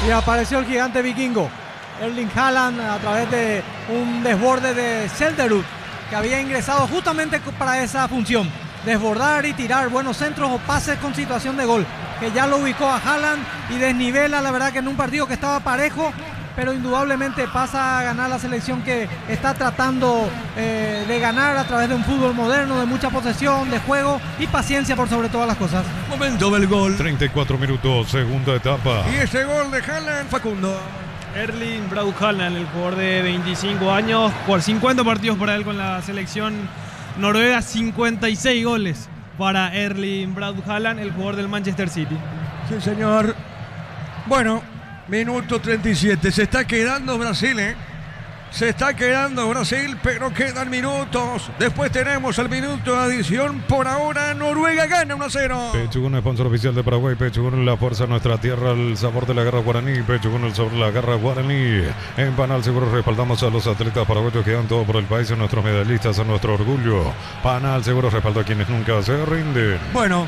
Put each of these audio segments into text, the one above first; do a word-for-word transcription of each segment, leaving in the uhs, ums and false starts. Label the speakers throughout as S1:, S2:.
S1: Y apareció el gigante vikingo, Erling Haaland, a través de un desborde de Selderud, que había ingresado justamente para esa función, desbordar y tirar buenos centros o pases con situación de gol, que ya lo ubicó a Haaland y desnivela, la verdad que en un partido que estaba parejo, pero indudablemente pasa a ganar la selección que está tratando eh, de ganar a través de un fútbol moderno, de mucha posesión, de juego y paciencia por sobre todas las cosas.
S2: Momento del gol.
S3: treinta y cuatro minutos, segunda etapa.
S2: Y ese gol de Haaland, Facundo.
S4: Erling Braut Haaland, el jugador de veinticinco años, por cincuenta partidos para él con la selección noruega, cincuenta y seis goles para Erling Braut Haaland, el jugador del Manchester City.
S2: Sí, señor. Bueno, minuto treinta y siete. Se está quedando Brasil, ¿eh? Se está quedando Brasil, pero quedan minutos. Después tenemos el minuto de adición. Por ahora, Noruega gana uno a cero.
S3: Pechugón, sponsor oficial de Paraguay. Pechugón, la fuerza de nuestra tierra, el sabor de la guerra guaraní. Pechugón, el sabor de la guerra guaraní. En Panal Seguro respaldamos a los atletas paraguayos que dan todo por el país, a nuestros medallistas, a nuestro orgullo. Panal Seguro respalda a quienes nunca se rinden.
S2: Bueno,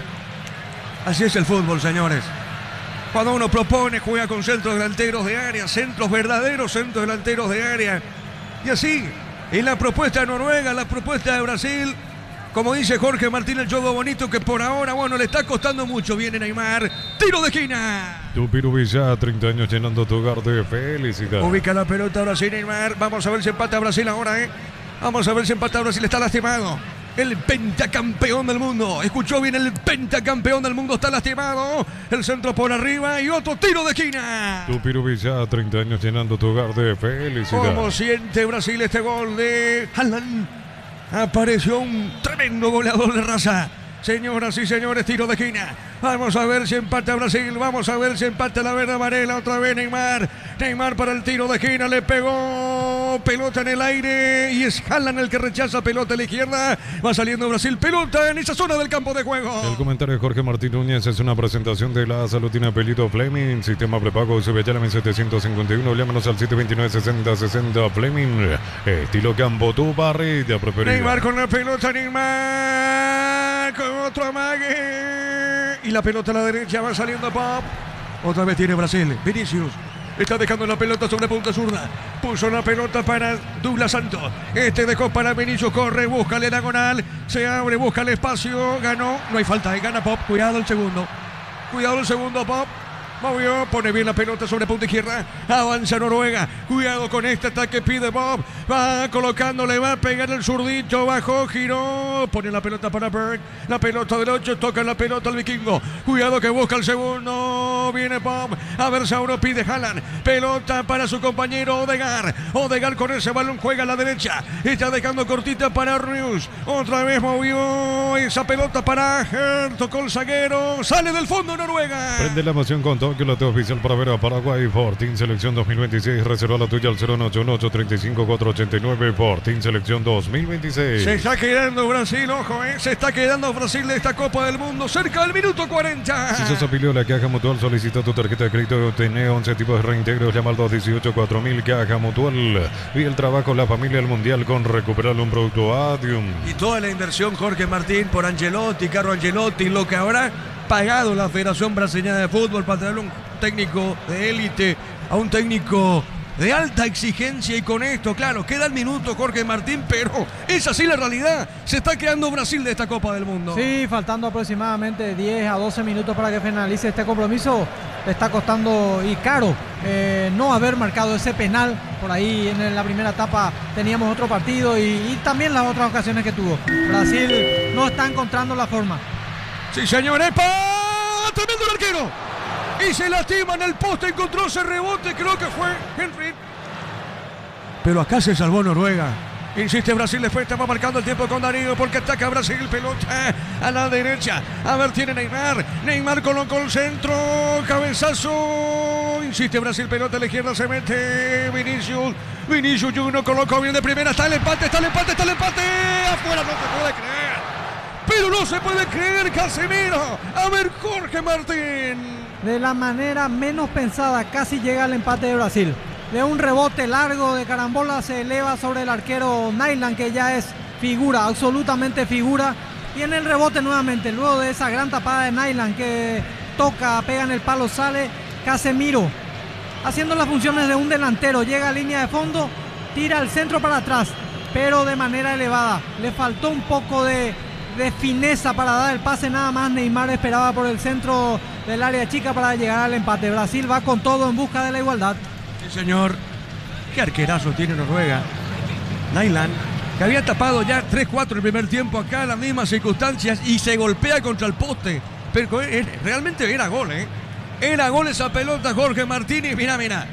S2: así es el fútbol, señores. Cuando uno propone, juega con centros delanteros de área, centros verdaderos, centros delanteros de área. Y así, en la propuesta de Noruega, la propuesta de Brasil, como dice Jorge Martín, el juego bonito que por ahora, bueno, le está costando mucho. Viene Neymar, tiro de esquina.
S3: Tupiru Villa, treinta años llenando tu hogar de felicidad.
S2: Ubica la pelota Brasil, Neymar. Vamos a ver si empata Brasil ahora, ¿eh? Vamos a ver si empata Brasil, está lastimado. El pentacampeón del mundo. Escuchó bien, el pentacampeón del mundo está lastimado. El centro por arriba y otro tiro de esquina.
S3: Tupiru Villa, treinta años llenando tu hogar de felicidad.
S2: ¿Cómo siente Brasil este gol de Haaland? Apareció un tremendo goleador de raza. Señoras y señores, tiro de esquina. Vamos a ver si empata Brasil. Vamos a ver si empata la verde amarela. Otra vez Neymar. Neymar para el tiro de esquina. Le pegó. Pelota en el aire. Y es Haaland el que rechaza pelota a la izquierda. Va saliendo Brasil. Pelota en esa zona del campo de juego.
S3: El comentario de Jorge Martín Núñez es una presentación de la salud. Tiene apellido Fleming. Sistema prepago. Sube ya la setecientos cincuenta y uno. Llámanos al siete veintinueve, sesenta, sesenta. Fleming. Estilo campo. Tu barrida preferida.
S2: Neymar con la pelota. Neymar con otro amague. Y la pelota a la derecha. Va saliendo Pop. Otra vez tiene Brasil. Vinicius. Está dejando la pelota sobre punta zurda. Puso la pelota para Douglas Santos. Este dejó para Vinicius. Corre, busca la diagonal. Se abre, busca el espacio. Ganó. No hay falta. Gana Pop. Cuidado el segundo. Cuidado el segundo Pop. Movió, pone bien la pelota sobre punta izquierda. Avanza Noruega. Cuidado con este ataque. Pide Bob. Va colocando, le va a pegar el zurdito. Bajó, giró. Pone la pelota para Berg. La pelota del ocho. Toca la pelota al vikingo. Cuidado que busca el segundo. Viene Bob. A ver, Sauro pide Haaland. Pelota para su compañero Odegaard. Odegaard con ese balón juega a la derecha. Está dejando cortita para Rius. Otra vez movió esa pelota para Her. Tocó el zaguero. Sale del fondo Noruega.
S3: Prende la emoción con todo. Que la T oficial para ver a Paraguay. Fortín Selección dos mil veintiséis. Reserva la tuya al cero uno ocho uno, ocho tres cinco, cuatro ocho nueve. Fortín Selección dos mil veintiséis.
S2: Se está quedando Brasil, ojo, eh. Se está quedando Brasil de esta Copa del Mundo. Cerca del minuto cuarenta.
S3: Si sos afiliado a la Caja Mutual, solicita tu tarjeta de crédito y obtener once tipos de reintegros. Llama al dos dieciocho, cuatro mil. Caja Mutual. Y el trabajo, la familia, el mundial con recuperar un producto Adium.
S2: Y toda la inversión, Jorge Martín, por Angelotti, Carlo Angelotti, lo que habrá pagado la Federación Brasileña de Fútbol para tener un técnico de élite a un técnico de alta exigencia. Y con esto, claro, queda el minuto, Jorge Martín, pero es así la realidad. Se está quedando Brasil de esta Copa del Mundo.
S1: Sí, faltando aproximadamente diez a doce minutos para que finalice este compromiso. Le está costando y caro eh, no haber marcado ese penal. Por ahí en la primera etapa teníamos otro partido y, y también las otras ocasiones que tuvo. Brasil no está encontrando la forma.
S2: Sí, señor, ¡epa! ¡Tremendo el arquero! Y se lastima en el poste, encontró ese rebote, creo que fue Henry. Pero acá se salvó Noruega. Insiste Brasil, después estaba marcando el tiempo con Darío porque ataca Brasil, pelota a la derecha. A ver, tiene Neymar. Neymar colocó el centro, cabezazo. Insiste Brasil, pelota a la izquierda, se mete Vinicius. Vinicius Junior colocó bien de primera, está el empate, está el empate, está el empate. Afuera, no se puede creer. Pero no se puede creer, Casemiro. A ver, Jorge Martín.
S1: De la manera menos pensada, casi llega al empate de Brasil. De un rebote largo de carambola se eleva sobre el arquero Nyland, que ya es figura, absolutamente figura. Y en el rebote nuevamente, luego de esa gran tapada de Nyland que toca, pega en el palo, sale Casemiro. haciendo las funciones de un delantero. Llega a línea de fondo, tira el centro para atrás, pero de manera elevada. Le faltó un poco de, de fineza para dar el pase, nada más. Neymar esperaba por el centro del área chica para llegar al empate. Brasil va con todo en busca de la igualdad.
S2: Sí, señor. Qué arquerazo tiene Noruega. Nyland, que había tapado ya tres cuatro el primer tiempo acá en las mismas circunstancias y se golpea contra el poste. Pero realmente era gol, ¿eh? Era gol esa pelota, Jorge Martínez. Mira, mira.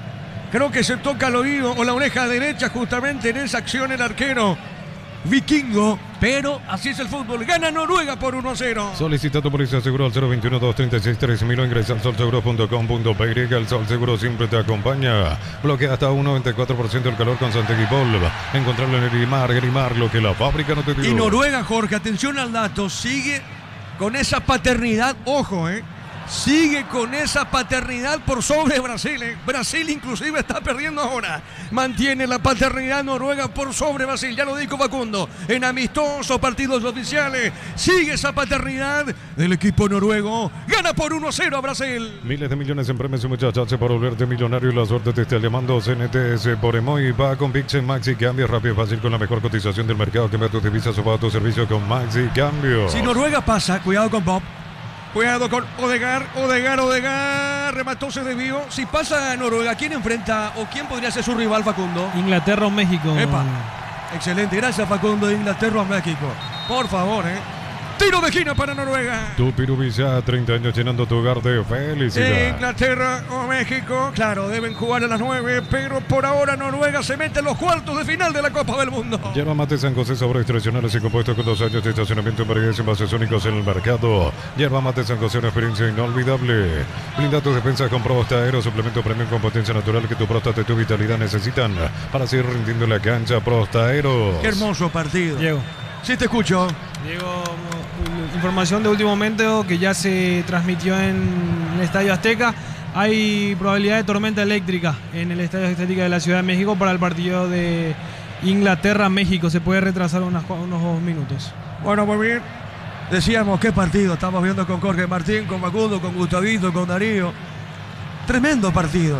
S2: Creo que se toca el oído o la oreja derecha justamente en esa acción el arquero vikingo. Pero así es el fútbol. Gana Noruega por uno a cero.
S3: Solicita tu póliza seguro al cero veintiuno, dos treinta y seis, tres mil o ingresa al sol seguro punto com punto pe y. El Sol Seguro siempre te acompaña. Bloquea hasta un noventa y cuatro por ciento el calor con Santegui Polv. Encontrarlo en el Grimar, Grimar, lo que la fábrica no te dio.
S2: Y Noruega, Jorge, atención al dato, sigue con esa paternidad, ojo, eh. Sigue con esa paternidad por sobre Brasil. ¿eh? Brasil inclusive está perdiendo ahora. Mantiene la paternidad Noruega por sobre Brasil. Ya lo dijo Facundo. En amistosos partidos oficiales. Sigue esa paternidad del equipo noruego. Gana por uno a cero a Brasil.
S3: Miles de millones en premios y muchas chances para volverte millonario. La suerte te está llamando. C N T S por Emoy. Va con Pixel Maxi Cambio. Rápido y fácil con la mejor cotización del mercado. Cambia tus divisas o paga tu servicio con Maxi Cambio.
S2: Si Noruega pasa, cuidado con Bob. Cuidado con Odegaard, Odegaard, Odegaard, remató, se desvió. Si pasa a Noruega, ¿quién enfrenta o quién podría ser su rival, Facundo?
S4: Inglaterra o México.
S2: Epa, excelente, gracias Facundo. Inglaterra o México, por favor, eh. Tiro de esquina para Noruega.
S3: Tu Piruvisa, treinta años llenando tu hogar de felicidad.
S2: Inglaterra o México, claro, deben jugar a las nueve, pero por ahora Noruega se mete en los cuartos de final de la Copa del Mundo.
S3: Yerba Mate San José, sabores tradicionales y compuestos con dos años de estacionamiento en variedades y envases únicos en el mercado. Yerba Mate San José, una experiencia inolvidable. Blinda tus defensas con Prostaero, suplemento premium con potencia natural que tu próstata y tu vitalidad necesitan para seguir rindiendo la cancha. Prostaero.
S2: Qué hermoso partido.
S4: Diego.
S2: Sí, te escucho.
S4: Diego, información de último momento que ya se transmitió en el Estadio Azteca. Hay probabilidad de tormenta eléctrica en el Estadio Azteca de la Ciudad de México para el partido de Inglaterra-México. Se puede retrasar unas, unos dos minutos.
S2: Bueno, muy bien. Decíamos, qué partido. Estamos viendo con Jorge Martín, con Facundo, con Gustavito, con Darío. Tremendo partido.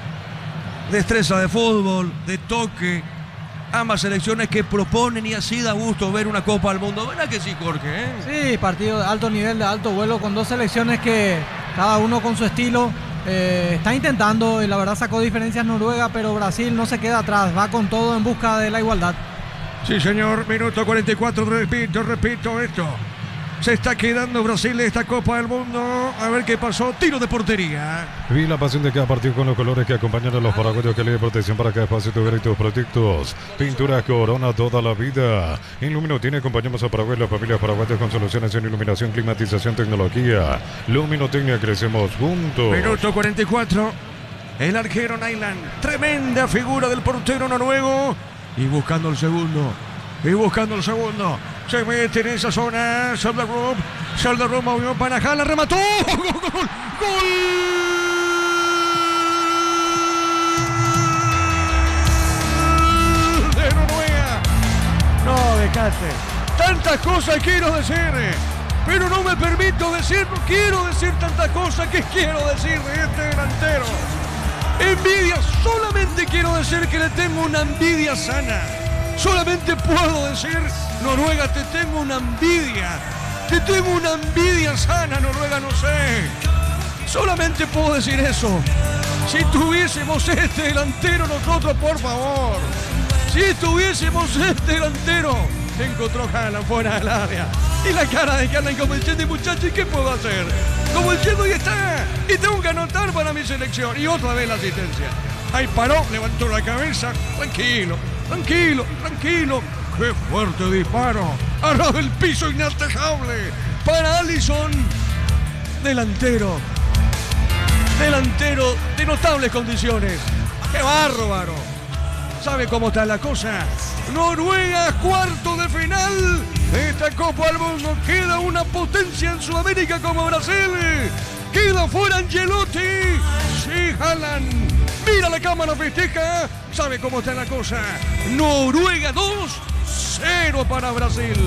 S2: Destreza de fútbol, de toque. Ambas selecciones que proponen y así da gusto ver una Copa del Mundo. ¿Verdad que sí, Jorge? ¿eh?
S1: Sí, partido de alto nivel, de alto vuelo, con dos selecciones que cada uno con su estilo eh, está intentando, y la verdad sacó diferencias Noruega, pero Brasil no se queda atrás, va con todo en busca de la igualdad.
S2: Sí, señor, minuto cuarenta y cuatro, repito, repito esto. Se está quedando Brasil de esta Copa del Mundo. A ver qué pasó. Tiro de portería.
S3: Vi la pasión de cada partido con los colores que acompañan a los paraguayos que le dan protección para cada espacio tu y tus proyectos. Pintura Corona toda la vida. En Lumino tiene, acompañamos a Paraguay, las familias paraguayas con soluciones en iluminación, climatización, tecnología. Luminotecnia, crecemos juntos.
S2: Minuto cuarenta y cuatro. El arquero Nyland. Tremenda figura del portero noruego. Y buscando el segundo. Y buscando el segundo. Se mete en esa zona. Soldarup. Soldarup movió para Jala. Remató. ¡Gol! ¡Gol! ¡Gol! De Noruega. No, dejate. Tantas cosas quiero decir. Pero no me permito decir. No quiero decir tantas cosas que quiero decir de este delantero. Envidia. Solamente quiero decir que le tengo una envidia sana. Solamente puedo decir, Noruega, te tengo una envidia. Te tengo una envidia sana, Noruega, no sé. Solamente puedo decir eso. Si tuviésemos este delantero nosotros, por favor. Si tuviésemos este delantero. Encontró Haaland fuera del área. Y la cara de Haaland como diciendo, muchacho, ¿y qué puedo hacer? Como diciendo, y está. Y tengo que anotar para mi selección. Y otra vez la asistencia. Ahí paró, levantó la cabeza. Tranquilo. Tranquilo, tranquilo. ¡Qué fuerte disparo! ¡A ras del piso inatajable! Para Alisson. Delantero. Delantero de notables condiciones. ¡Qué bárbaro! ¿Sabe cómo está la cosa? Noruega, cuarto de final de esta Copa del Mundo. Queda una potencia en Sudamérica como Brasil. Queda fuera Ancelotti. Sí, Haaland. Mira la cámara, festeja. ¿Sabe cómo está la cosa? Noruega dos, cero para Brasil.